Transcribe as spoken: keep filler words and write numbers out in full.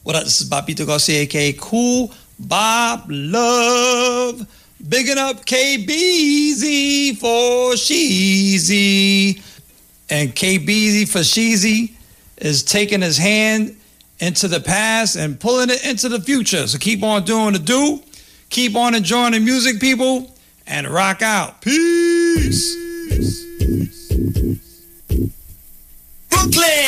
What up? This is Bobito Garcia, aka Cool Bob Love. Bigging up K B Z for Sheezy. And K B Z for Sheezy is taking his hand into the past and pulling it into the future. So keep on doing the do. Keep on enjoying the music, people. And rock out. Peace. Brooklyn.